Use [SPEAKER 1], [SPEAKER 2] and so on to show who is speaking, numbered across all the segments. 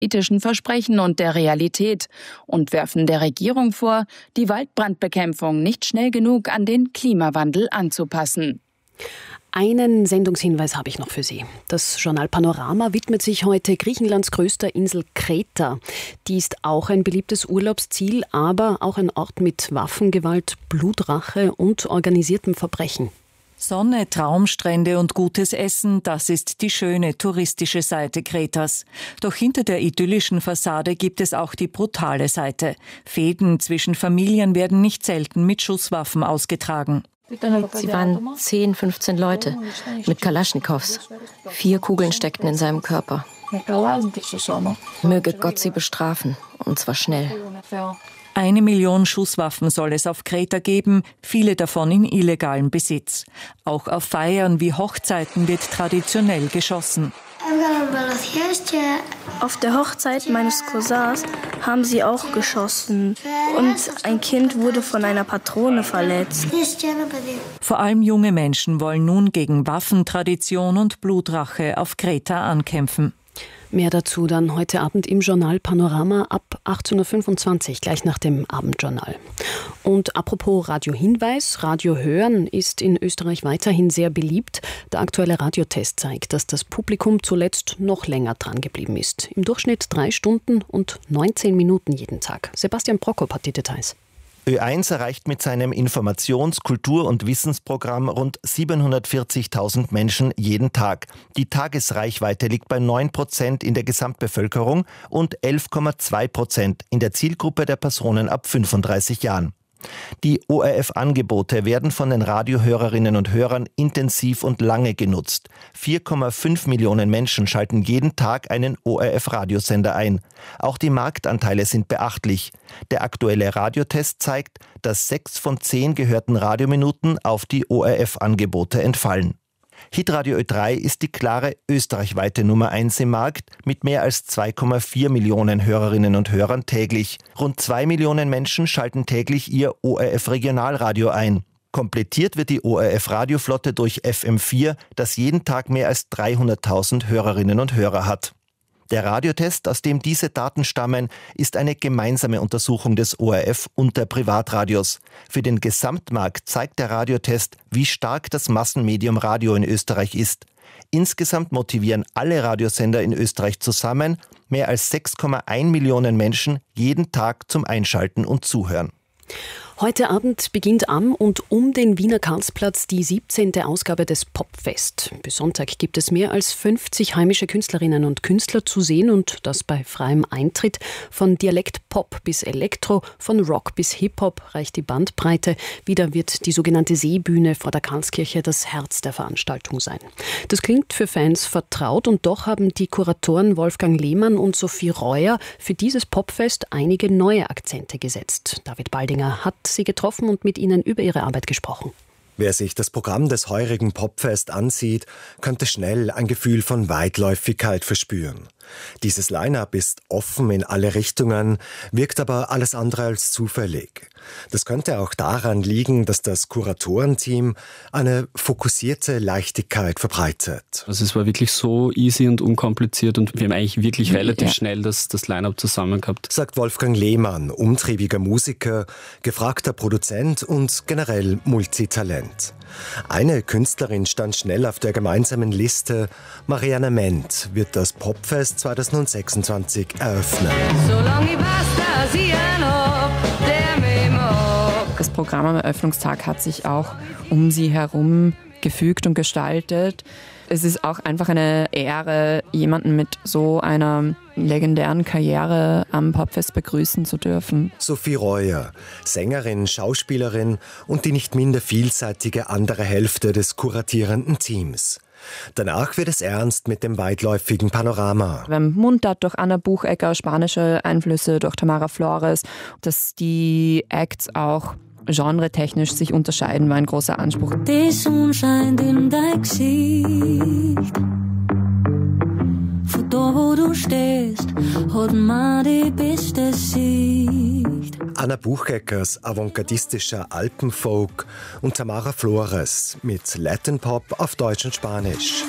[SPEAKER 1] politischen Versprechen und der Realität und werfen der Regierung vor, die Waldbrandbekämpfung nicht schnell genug an den Klimawandel anzupassen.
[SPEAKER 2] Einen Sendungshinweis habe ich noch für Sie. Das Journal Panorama widmet sich heute Griechenlands größter Insel Kreta. Die ist auch ein beliebtes Urlaubsziel, aber auch ein Ort mit Waffengewalt, Blutrache und organisiertem Verbrechen.
[SPEAKER 3] Sonne, Traumstrände und gutes Essen, das ist die schöne touristische Seite Kretas. Doch hinter der idyllischen Fassade gibt es auch die brutale Seite. Fehden zwischen Familien werden nicht selten mit Schusswaffen ausgetragen.
[SPEAKER 4] Sie waren 10, 15 Leute mit Kalaschnikows. 4 Kugeln steckten in seinem Körper. Möge Gott sie bestrafen, und zwar schnell.
[SPEAKER 3] 1 Million Schusswaffen soll es auf Kreta geben, viele davon in illegalem Besitz. Auch auf Feiern wie Hochzeiten wird traditionell geschossen.
[SPEAKER 5] Auf der Hochzeit meines Cousins haben sie auch geschossen und ein Kind wurde von einer Patrone verletzt.
[SPEAKER 3] Vor allem junge Menschen wollen nun gegen Waffentradition und Blutrache auf Kreta ankämpfen.
[SPEAKER 2] Mehr dazu dann heute Abend im Journal Panorama ab 18.25 Uhr, gleich nach dem Abendjournal. Und apropos Radiohinweis, Radio hören ist in Österreich weiterhin sehr beliebt. Der aktuelle Radiotest zeigt, dass das Publikum zuletzt noch länger dran geblieben ist. Im Durchschnitt 3 Stunden und 19 Minuten jeden Tag. Sebastian Prokop hat die Details.
[SPEAKER 6] Ö1 erreicht mit seinem Informations-, Kultur- und Wissensprogramm rund 740.000 Menschen jeden Tag. Die Tagesreichweite liegt bei 9% in der Gesamtbevölkerung und 11,2% in der Zielgruppe der Personen ab 35 Jahren. Die ORF-Angebote werden von den Radiohörerinnen und Hörern intensiv und lange genutzt. 4,5 Millionen Menschen schalten jeden Tag einen ORF-Radiosender ein. Auch die Marktanteile sind beachtlich. Der aktuelle Radiotest zeigt, dass 6 von 10 gehörten Radiominuten auf die ORF-Angebote entfallen. Hitradio Ö3 ist die klare österreichweite Nummer 1 im Markt mit mehr als 2,4 Millionen Hörerinnen und Hörern täglich. Rund 2 Millionen Menschen schalten täglich ihr ORF-Regionalradio ein. Komplettiert wird die ORF-Radioflotte durch FM4, das jeden Tag mehr als 300.000 Hörerinnen und Hörer hat. Der Radiotest, aus dem diese Daten stammen, ist eine gemeinsame Untersuchung des ORF und der Privatradios. Für den Gesamtmarkt zeigt der Radiotest, wie stark das Massenmedium Radio in Österreich ist. Insgesamt motivieren alle Radiosender in Österreich zusammen mehr als 6,1 Millionen Menschen jeden Tag zum Einschalten und Zuhören.
[SPEAKER 2] Heute Abend beginnt am und um den Wiener Karlsplatz die 17. Ausgabe des Popfest. Bis Sonntag gibt es mehr als 50 heimische Künstlerinnen und Künstler zu sehen und das bei freiem Eintritt. Von Dialekt-Pop bis Elektro, von Rock bis Hip-Hop reicht die Bandbreite. Wieder wird die sogenannte Seebühne vor der Karlskirche das Herz der Veranstaltung sein. Das klingt für Fans vertraut und doch haben die Kuratoren Wolfgang Lehmann und Sophie Reuer für dieses Popfest einige neue Akzente gesetzt. David Baldinger hat sie getroffen und mit ihnen über ihre Arbeit gesprochen.
[SPEAKER 7] Wer sich das Programm des heurigen Popfest ansieht, könnte schnell ein Gefühl von Weitläufigkeit verspüren. Dieses Line-up ist offen in alle Richtungen, wirkt aber alles andere als zufällig. Das könnte auch daran liegen, dass das Kuratorenteam eine fokussierte Leichtigkeit verbreitet.
[SPEAKER 8] Also es war wirklich so easy und unkompliziert und wir haben eigentlich wirklich relativ schnell das Line-up zusammen gehabt.
[SPEAKER 7] Sagt Wolfgang Lehmann, umtriebiger Musiker, gefragter Produzent und generell Multitalent. Eine Künstlerin stand schnell auf der gemeinsamen Liste. Marianne Ment wird das Popfest 2026 eröffnen.
[SPEAKER 9] Das Programm am Eröffnungstag hat sich auch um sie herum gefügt und gestaltet. Es ist auch einfach eine Ehre, jemanden mit so einer legendären Karriere am Popfest begrüßen zu dürfen.
[SPEAKER 7] Sophie Reuer, Sängerin, Schauspielerin und die nicht minder vielseitige andere Hälfte des kuratierenden Teams. Danach wird es ernst mit dem weitläufigen Panorama.
[SPEAKER 9] Wir haben Mundart durch Anna Buchecker, spanische Einflüsse durch Tamara Flores, dass die Acts auch genretechnisch sich unterscheiden, war ein großer Anspruch.
[SPEAKER 10] Die Sonne scheint in dein Gesicht. Von da, wo du stehst, Hod Mari bist der Sicht.
[SPEAKER 7] Anna Bucheckers avantgardistischer Alpenfolk und Tamara Flores mit Latin Pop auf Deutsch und Spanisch.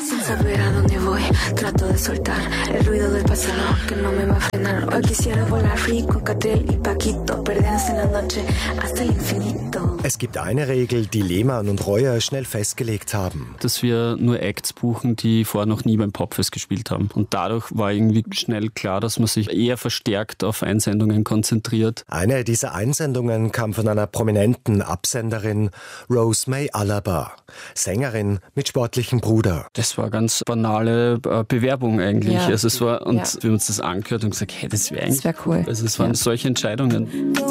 [SPEAKER 7] Es gibt eine Regel, die Lehmann und Reuer schnell festgelegt haben.
[SPEAKER 8] Dass wir nur Acts buchen, die vorher noch nie beim Popfest gespielt haben. Und dadurch war irgendwie schnell klar, dass man sich eher verstärkt auf Einsendungen konzentriert.
[SPEAKER 7] Eine dieser Einsendungen kam von einer prominenten Absenderin, Rose May Alaba, Sängerin mit sportlichem Bruder.
[SPEAKER 8] Das war ganz banale Bewerbung eigentlich.
[SPEAKER 9] Ja.
[SPEAKER 8] Also es war, und wir haben uns das angehört und gesagt, hey, das wäre eigentlich
[SPEAKER 9] cool.
[SPEAKER 8] Also es waren solche Entscheidungen.